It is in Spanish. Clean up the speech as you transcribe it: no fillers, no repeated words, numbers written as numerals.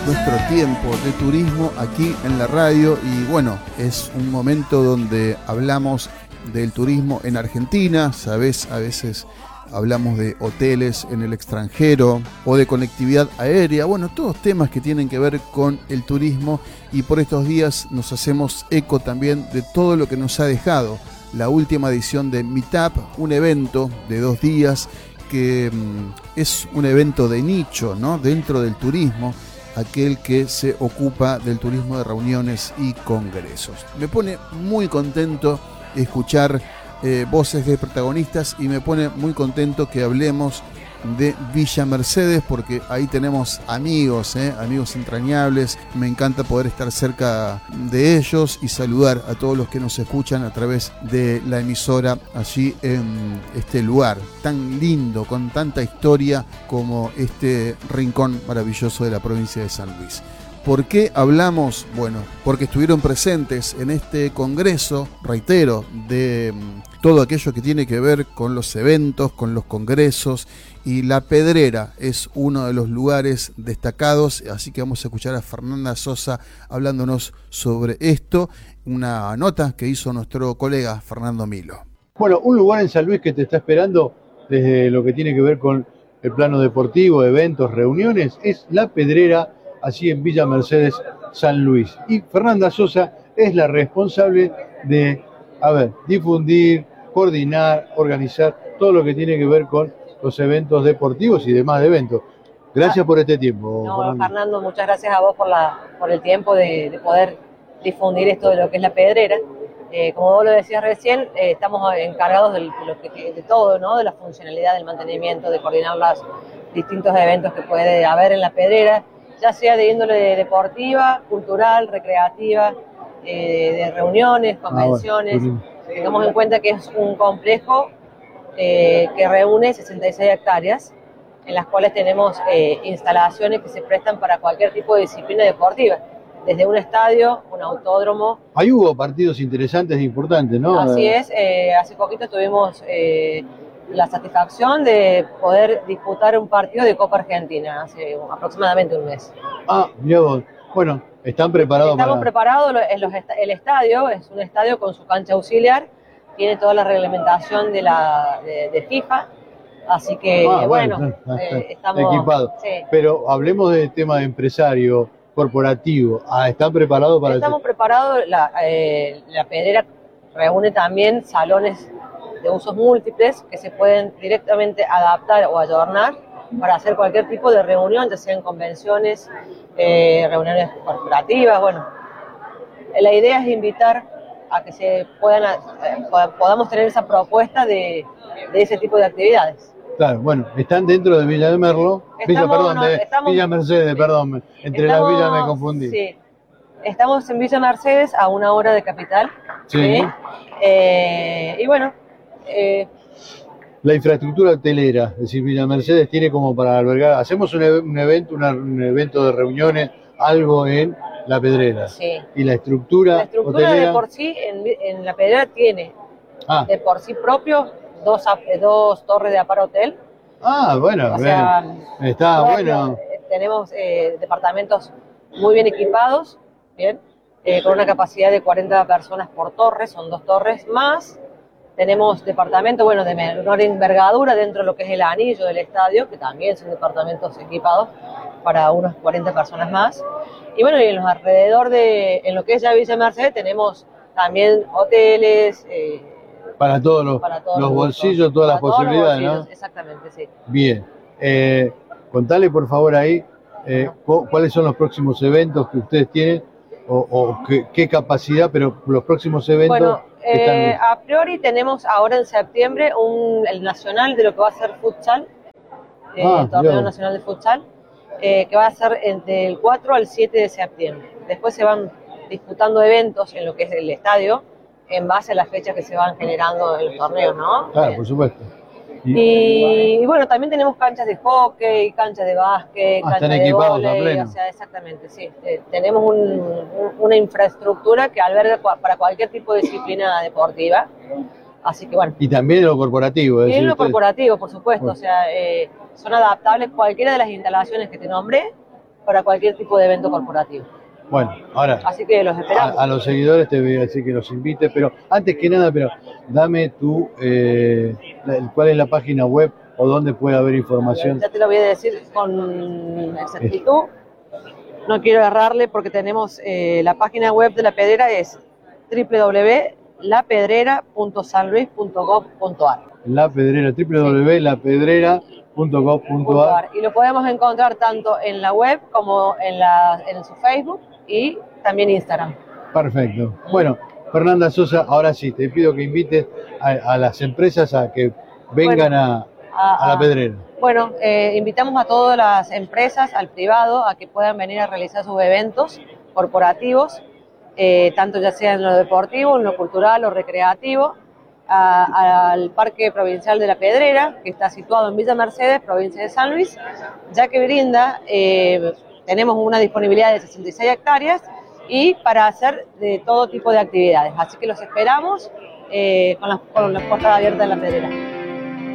nuestro tiempo de turismo aquí en la radio y bueno, es un momento donde hablamos del turismo en Argentina, sabes, a veces hablamos de hoteles en el extranjero o de conectividad aérea, bueno, todos temas que tienen que ver con el turismo y por estos días nos hacemos eco también de todo lo que nos ha dejado la última edición de Meetup, un evento de 2 días que es un evento de nicho, ¿no? Dentro del turismo, aquel que se ocupa del turismo de reuniones y congresos. Me pone muy contento escuchar voces de protagonistas y me pone muy contento que hablemos de Villa Mercedes porque ahí tenemos amigos, amigos entrañables. Me encanta poder estar cerca de ellos y saludar a todos los que nos escuchan a través de la emisora allí en este lugar tan lindo, con tanta historia como este rincón maravilloso de la provincia de San Luis. ¿Por qué hablamos? Bueno, porque estuvieron presentes en este congreso, reitero, de todo aquello que tiene que ver con los eventos, con los congresos, y La Pedrera es uno de los lugares destacados, así que vamos a escuchar a Fernanda Sosa hablándonos sobre esto, una nota que hizo nuestro colega Fernando Milo. Bueno, un lugar en San Luis que te está esperando desde lo que tiene que ver con el plano deportivo, eventos, reuniones, es La Pedrera, así en Villa Mercedes, San Luis. Y Fernanda Sosa es la responsable de, difundir, coordinar, organizar todo lo que tiene que ver con los eventos deportivos y demás eventos. Gracias por este tiempo. No, Fernando, muchas gracias a vos por el tiempo de poder difundir esto de lo que es La Pedrera. Como vos lo decías recién, estamos encargados de todo, ¿no? De la funcionalidad, del mantenimiento, de coordinar los distintos eventos que puede haber en La Pedrera, ya sea de índole deportiva, cultural, recreativa, de reuniones, convenciones. Tengamos en cuenta que es un complejo que reúne 66 hectáreas, en las cuales tenemos instalaciones que se prestan para cualquier tipo de disciplina deportiva, desde un estadio, un autódromo. Ahí hubo partidos interesantes e importantes, ¿no? Así es, hace poquito tuvimos la satisfacción de poder disputar un partido de Copa Argentina, hace aproximadamente un mes. Mirá vos. Bueno, ¿están preparados? Estamos preparados, el estadio es un estadio con su cancha auxiliar, tiene toda la reglamentación de FIFA, así que estamos equipados. Sí. Pero hablemos del tema de empresario, corporativo. ¿Están preparados para Estamos preparados, la Pedrera reúne también salones de usos múltiples que se pueden directamente adaptar o adornar para hacer cualquier tipo de reunión, ya sean convenciones, reuniones corporativas. Bueno, la idea es invitar a que se podamos tener esa propuesta de ese tipo de actividades. Claro, bueno, están dentro de Villa de Merlo, Villa Mercedes, perdón, entre las villas me confundí. Sí, estamos en Villa Mercedes a 1 hora de Capital. Sí. Y bueno, la infraestructura hotelera, es decir, Villa Mercedes tiene como para albergar, hacemos un evento de reuniones, algo en La Pedrera. Sí. Y la estructura hotelera, de por sí en La Pedrera tiene de por sí propio dos torres de aparo hotel. Bueno, o sea, está bueno. Tenemos departamentos muy bien equipados, bien, con una capacidad de 40 personas por torre, son 2 torres más. Tenemos departamentos, de menor envergadura dentro de lo que es el anillo del estadio, que también son departamentos equipados para unas 40 personas más. Y bueno, y en los alrededor en lo que es ya Villa Mercedes, tenemos también hoteles. Para todos los bolsillos, todas las posibilidades, ¿no? Exactamente, sí. Bien. Contale, por favor, ahí, cuáles son los próximos eventos que ustedes tienen, o qué capacidad, pero los próximos eventos. Bueno, a priori tenemos ahora en septiembre el nacional de lo que va a ser futsal, el torneo nacional de futsal, que va a ser entre el 4 al 7 de septiembre. Después se van disputando eventos en lo que es el estadio, en base a las fechas que se van generando en los torneos, ¿no? Claro, por supuesto. Y bueno, también tenemos canchas de hockey, canchas de básquet, canchas de vóley, o sea, exactamente, sí. Tenemos una infraestructura que alberga para cualquier tipo de disciplina deportiva, así que bueno. Y también lo corporativo. Y lo corporativo, por supuesto, o sea, son adaptables cualquiera de las instalaciones que te nombré, para cualquier tipo de evento corporativo. Bueno, ahora, Así que los esperamos. a los seguidores te voy a decir que los invites, pero antes que nada, pero dame tu, cuál es la página web o dónde puede haber información. Ya te lo voy a decir con exactitud. No quiero errarle porque tenemos la página web de La Pedrera es www.lapedrera.sanluis.gov.ar. La Pedrera, www.lapedrera.gov.ar. Y lo podemos encontrar tanto en la web como en su Facebook y también Instagram. Perfecto. Bueno, Fernanda Sosa, ahora sí, te pido que invites a las empresas a que vengan a La Pedrera. Bueno, invitamos a todas las empresas, al privado, a que puedan venir a realizar sus eventos corporativos, tanto ya sea en lo deportivo, en lo cultural o recreativo, al Parque Provincial de La Pedrera, que está situado en Villa Mercedes, provincia de San Luis, ya que brinda, tenemos una disponibilidad de 66 hectáreas y para hacer de todo tipo de actividades. Así que los esperamos con las puertas abiertas en La Pedrera.